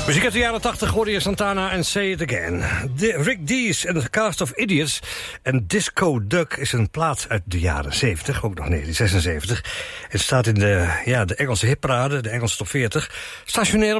Muziek uit de jaren 80 hoorde je Santana en Say It Again. Rick Dees en de Cast of Idiots. En Disco Duck is een plaat uit de jaren 70, ook nog 1976. Het staat in de Engelse hitparade, de Engelse top 40. Stationair op